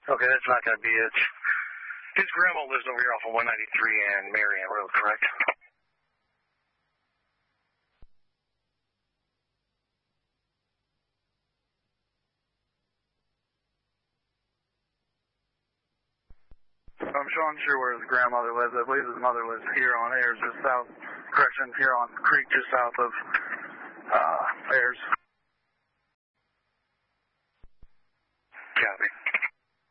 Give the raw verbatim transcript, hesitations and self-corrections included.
Okay, that's not going to be it. His grandma lives over here off of one ninety-three and Marion Road, correct? I'm sure unsure where his grandmother lives. I believe his mother lives here on Ayers, just south, correction, here on Creek, just south of uh, Ayers.